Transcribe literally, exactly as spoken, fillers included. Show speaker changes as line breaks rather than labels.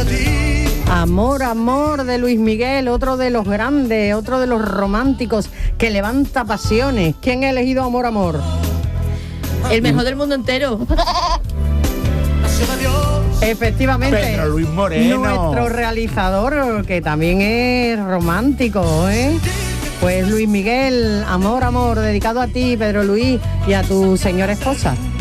Amor, amor de Luis Miguel, otro de los grandes, otro de los románticos que levanta pasiones. ¿Quién ha elegido Amor, amor?
El mejor del mundo entero.
Efectivamente,
Pedro Luis Moreno,
nuestro realizador, que también es romántico, ¿eh? Pues Luis Miguel, Amor, amor, dedicado a ti, Pedro Luis, y a tu señora esposa.